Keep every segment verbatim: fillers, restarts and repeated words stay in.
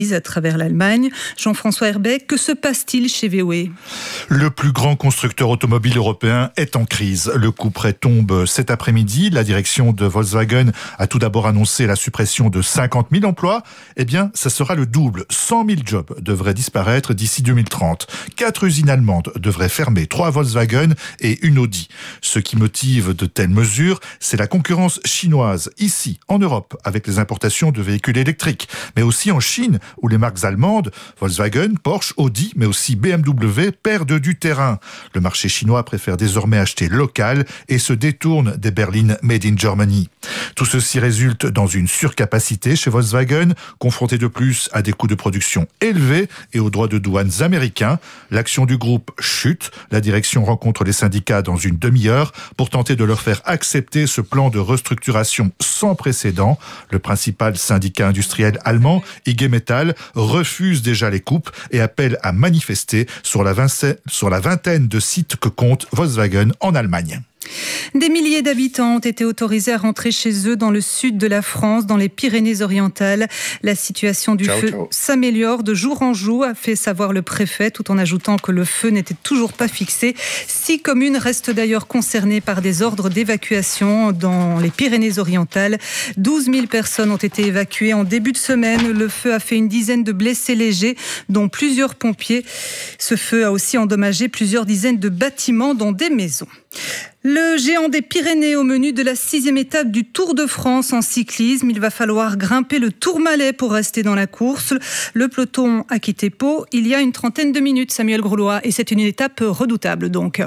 à travers l'Allemagne. Jean-François Herbet, que se passe-t-il chez V W? Le plus grand constructeur automobile européen est en crise. Le coup près tombe cet après-midi. La direction de Volkswagen a tout d'abord annoncé la suppression de cinquante mille emplois. Eh bien, ça sera le double. cent mille jobs devraient disparaître d'ici deux mille trente. Quatre usines allemandes devraient fermer, trois Volkswagen et une Audi. Ce qui motive de telles mesures, c'est la concurrence chinoise, ici, en Europe, avec les importations de véhicules électriques, mais aussi en Chine, où les marques allemandes, Volkswagen, Porsche, Audi, mais aussi B M W, perdent du terrain. Le marché chinois préfère désormais acheter local et se détourne des berlines Made in Germany. Tout ceci résulte dans une surcapacité chez Volkswagen, confronté de plus à des coûts de production élevés et aux droits de douanes américains. L'action du groupe chute. La direction rencontre les syndicats dans une demi-heure pour tenter de leur faire accepter ce plan de restructuration sans précédent. Le principal syndicat industriel allemand, I G Metall, refuse déjà les coupes et appelle à manifester sur la, vingt- sur la vingtaine de sites que compte Volkswagen en Allemagne. Des milliers d'habitants ont été autorisés à rentrer chez eux dans le sud de la France, dans les Pyrénées-Orientales. La situation du ciao, feu ciao. s'améliore de jour en jour, a fait savoir le préfet, tout en ajoutant que le feu n'était toujours pas fixé. Six communes restent d'ailleurs concernées par des ordres d'évacuation dans les Pyrénées-Orientales. douze mille personnes ont été évacuées en début de semaine. Le feu a fait une dizaine de blessés légers, dont plusieurs pompiers. Ce feu a aussi endommagé plusieurs dizaines de bâtiments, dont des maisons. Le géant des Pyrénées au menu de la sixième étape du Tour de France en cyclisme. Il va falloir grimper le Tourmalet pour rester dans la course. Le peloton a quitté Pau il y a une trentaine de minutes, Samuel Groulois, et c'est une étape redoutable donc.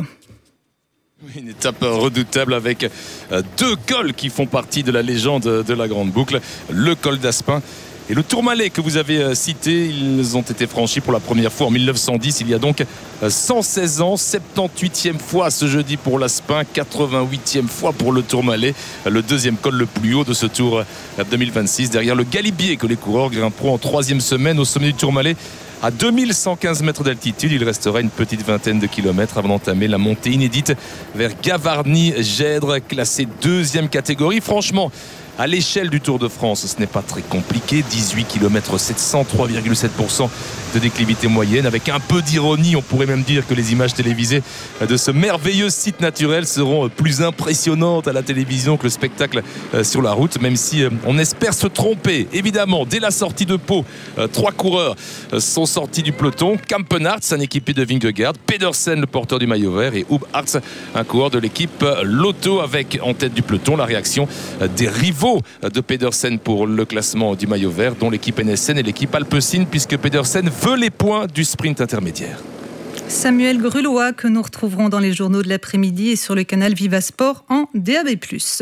Une étape redoutable avec deux cols qui font partie de la légende de la Grande Boucle. Le col d'Aspin et le Tourmalet que vous avez cité, ils ont été franchis pour la première fois en mille neuf cent dix. Il y a donc cent seize ans, soixante-dix-huitième fois ce jeudi pour l'Aspin, quatre-vingt-huitième fois pour le Tourmalet. Le deuxième col le plus haut de ce Tour deux mille vingt-six, derrière le Galibier que les coureurs grimperont en troisième semaine au sommet du Tourmalet. À deux mille cent quinze mètres d'altitude, il restera une petite vingtaine de kilomètres avant d'entamer la montée inédite vers Gavarnie-Gèdre, classée deuxième catégorie. Franchement, à l'échelle du Tour de France, ce n'est pas très compliqué. dix-huit kilomètres sept cents, trois virgule sept pour cent de déclivité moyenne. Avec un peu d'ironie, on pourrait même dire que les images télévisées de ce merveilleux site naturel seront plus impressionnantes à la télévision que le spectacle sur la route, même si on espère se tromper. Évidemment, dès la sortie de Pau, trois coureurs sont sortis du peloton. Kampenarts, un équipier de Vingegaard, Pedersen, le porteur du maillot vert, et Hub Hartz, un coureur de l'équipe Lotto, avec en tête du peloton la réaction des rivaux de Pedersen pour le classement du maillot vert, dont l'équipe N S N et l'équipe Alpecin, puisque Pedersen veut les points du sprint intermédiaire. Samuel Groulois, que nous retrouverons dans les journaux de l'après-midi et sur le canal Viva Sport en D A B plus.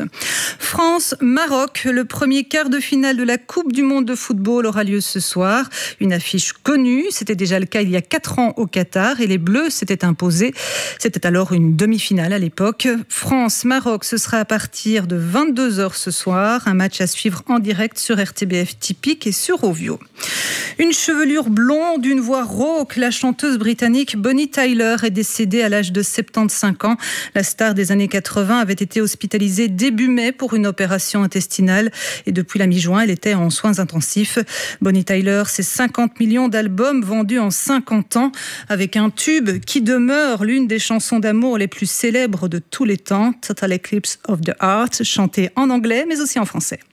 France-Maroc, le premier quart de finale de la Coupe du Monde de football aura lieu ce soir. Une affiche connue, c'était déjà le cas il y a quatre ans au Qatar et les Bleus s'étaient imposés. C'était alors une demi-finale à l'époque. France-Maroc, ce sera à partir de vingt-deux heures ce soir. Un match à suivre en direct sur R T B F Typique et sur Ovio. Une chevelure blonde, une voix rauque, la chanteuse britannique Bonnie Tyler est décédée à l'âge de soixante-quinze ans. La star des années quatre-vingts avait été hospitalisée début mai pour une opération intestinale et depuis la mi-juin, elle était en soins intensifs. Bonnie Tyler, c'est cinquante millions d'albums vendus en cinquante ans avec un tube qui demeure l'une des chansons d'amour les plus célèbres de tous les temps, Total Eclipse of the Heart, chantée en anglais mais aussi en français.